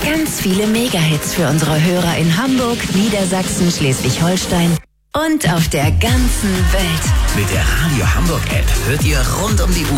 Ganz viele Megahits für unsere Hörer in Hamburg, Niedersachsen, Schleswig-Holstein und auf der ganzen Welt. Mit der Radio Hamburg App hört ihr rund um die Uhr